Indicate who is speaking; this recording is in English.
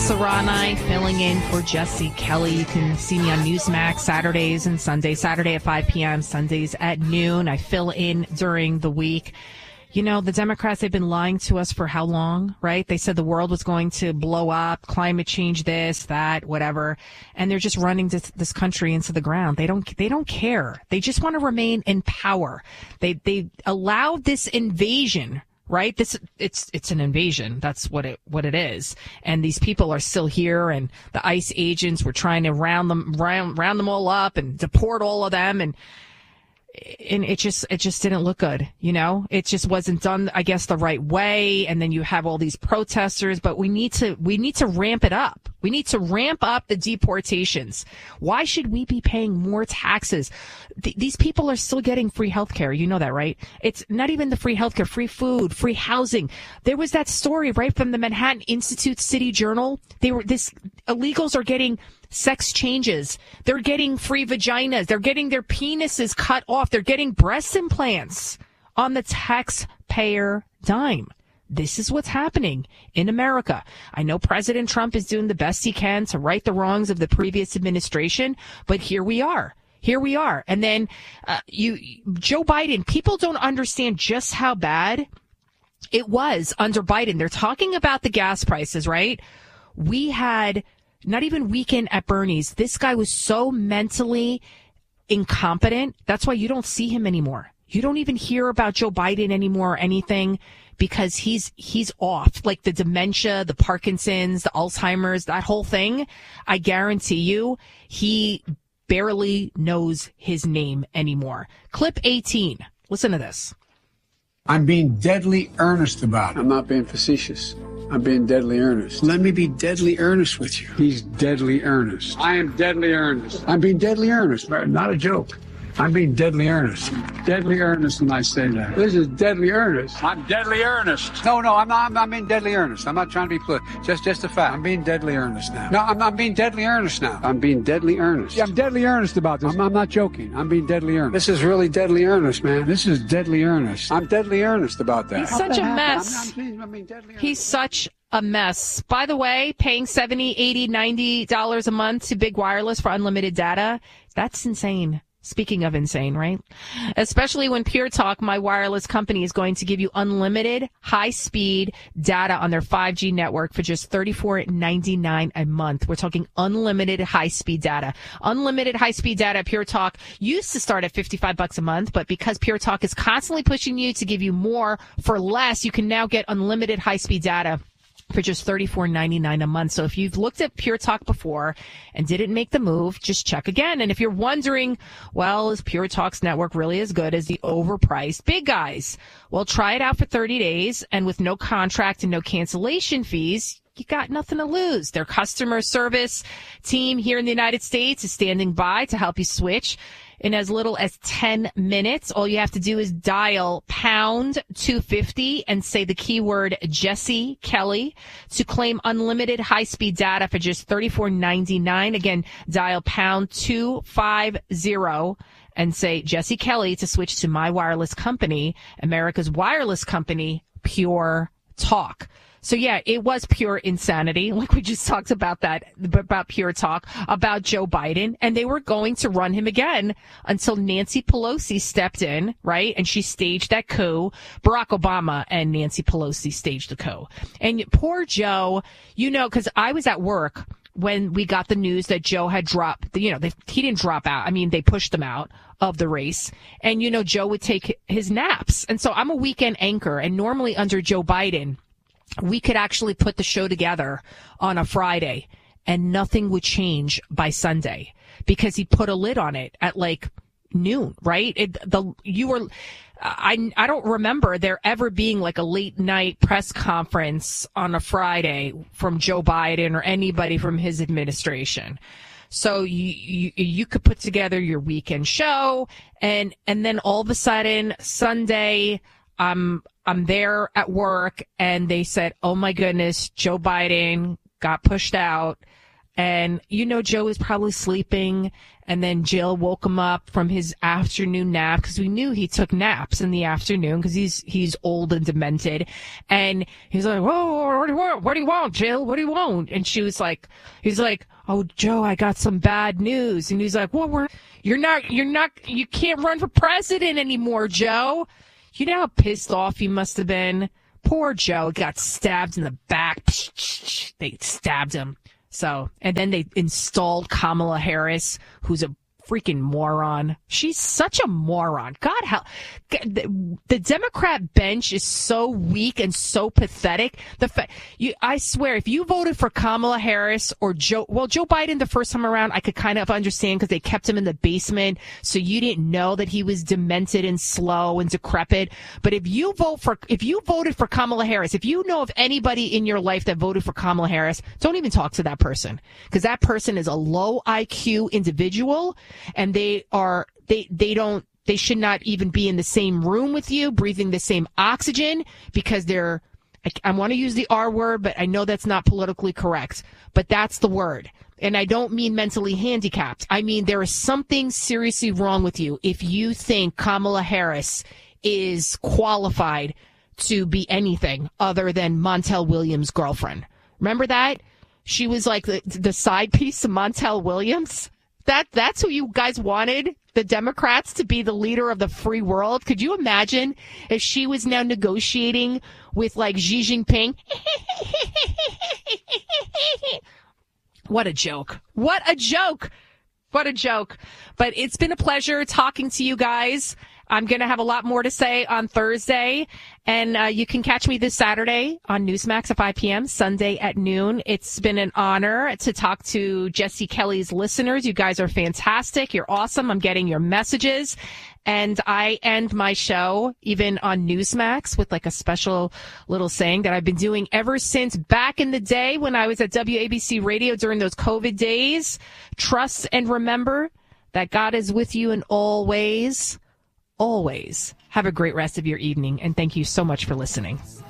Speaker 1: Serrani filling in for Jesse Kelly. You can see me on Newsmax Saturdays and Sundays. Saturday at 5 p.m., Sundays at noon. I fill in during the week. You know, the Democrats, they've been lying to us for how long, right? They said the world was going to blow up, climate change, this, that, whatever. And they're just running this country into the ground. They don't care. They just want to remain in power. They allowed this invasion, right? It's an invasion. That's what it is. And these people are still here, and the ICE agents were trying to round them all up and deport all of them, and it just didn't look good, you know? It just wasn't done, I guess, the right way. And then you have all these protesters, but we need to ramp it up. We need to ramp up the deportations. Why should we be paying more taxes? These people are still getting free health care. You know that, right? It's not even the free health care, free food, free housing. There was that story, right, from the Manhattan Institute City Journal. Illegals are getting sex changes. They're getting free vaginas. They're getting their penises cut off. They're getting breast implants on the taxpayer dime. This is what's happening in America. I know President Trump is doing the best he can to right the wrongs of the previous administration, but here we are. And then Joe Biden, people don't understand just how bad it was under Biden. They're talking about the gas prices, right? We had not even Weekend at Bernie's. This guy was so mentally incompetent. That's why you don't see him anymore. You don't even hear about Joe Biden anymore or anything, because he's off. Like the dementia, the Parkinson's, the Alzheimer's, that whole thing. I guarantee you, he barely knows his name anymore. Clip 18. Listen to this.
Speaker 2: I'm being deadly earnest about it.
Speaker 3: I'm not being facetious. I'm being deadly earnest.
Speaker 2: Let me be deadly earnest with you.
Speaker 3: He's deadly earnest.
Speaker 2: I am deadly earnest. I'm being deadly earnest, not a joke. I'm being deadly earnest.
Speaker 3: Deadly earnest when I say that.
Speaker 2: This is deadly earnest.
Speaker 3: I'm deadly earnest.
Speaker 2: No, I'm not. I'm being deadly earnest. I'm not trying to be political. Just a fact. I'm being deadly earnest now. No, I'm being deadly earnest now.
Speaker 3: I'm being deadly earnest.
Speaker 2: Yeah, I'm deadly earnest about this. I'm not joking. I'm being deadly earnest. This is really deadly earnest, man. This is deadly earnest. I'm deadly earnest about that.
Speaker 1: He's such a mess. He's such a mess. By the way, paying $70, $80, $90 a month to Big Wireless for unlimited data, that's insane. Speaking of insane, right? Especially when Pure Talk, my wireless company, is going to give you unlimited high-speed data on their 5G network for just $34.99 a month. We're talking unlimited high-speed data. Unlimited high-speed data at Pure Talk used to start at $55 a month, but because Pure Talk is constantly pushing you to give you more for less, you can now get unlimited high-speed data for just $34.99 a month. So if you've looked at Pure Talk before and didn't make the move, just check again. And if you're wondering, well, is Pure Talk's network really as good as the overpriced big guys? Well, try it out for 30 days, and with no contract and no cancellation fees, you got nothing to lose. Their customer service team here in the United States is standing by to help you switch in as little as 10 minutes. All you have to do is dial pound 250 and say the keyword Jesse Kelly to claim unlimited high-speed data for just $34.99. Again, dial pound 250 and say Jesse Kelly to switch to my wireless company, America's wireless company, Pure Talk. So, yeah, it was pure insanity. Like we just talked about about Pure Talk, about Joe Biden. And they were going to run him again until Nancy Pelosi stepped in, right? And she staged that coup. Barack Obama and Nancy Pelosi staged the coup. And poor Joe, you know, because I was at work when we got the news that Joe had dropped, he didn't drop out. I mean, they pushed him out of the race. And, you know, Joe would take his naps. And so I'm a weekend anchor. And normally under Joe Biden, we could actually put the show together on a Friday and nothing would change by Sunday because he put a lid on it at like noon, right? I don't remember there ever being like a late night press conference on a Friday from Joe Biden or anybody from his administration. So you could put together your weekend show and then all of a sudden Sunday, I'm there at work and they said, oh my goodness, Joe Biden got pushed out And, Joe was probably sleeping, and then Jill woke him up from his afternoon nap, because we knew he took naps in the afternoon because he's old and demented. And he's like, whoa, what do you want, Jill? What do you want? And he's like, oh, Joe, I got some bad news. And he's like, well, you can't run for president anymore, Joe. You know how pissed off he must have been? Poor Joe got stabbed in the back. They stabbed him. So, and then they installed Kamala Harris, who's a freaking moron. She's such a moron. God, the Democrat bench is so weak and so pathetic. I swear, if you voted for Kamala Harris or Joe Biden the first time around, I could kind of understand because they kept him in the basement, so you didn't know that he was demented and slow and decrepit. But if you voted for Kamala Harris, if you know of anybody in your life that voted for Kamala Harris, don't even talk to that person, because that person is a low IQ individual. And they should not even be in the same room with you, breathing the same oxygen, because I want to use the R word, but I know that's not politically correct, but that's the word. And I don't mean mentally handicapped. I mean, there is something seriously wrong with you if you think Kamala Harris is qualified to be anything other than Montel Williams' girlfriend. Remember that? She was like the side piece of Montel Williams. That's who you guys wanted, the Democrats, to be the leader of the free world. Could you imagine if she was now negotiating with like Xi Jinping? What a joke. What a joke. What a joke. But it's been a pleasure talking to you guys. I'm going to have a lot more to say on Thursday, and you can catch me this Saturday on Newsmax at 5 p.m., Sunday at noon. It's been an honor to talk to Jesse Kelly's listeners. You guys are fantastic. You're awesome. I'm getting your messages. And I end my show even on Newsmax with like a special little saying that I've been doing ever since back in the day when I was at WABC Radio during those COVID days. Trust and remember that God is with you in all ways. Always. Have a great rest of your evening, and thank you so much for listening.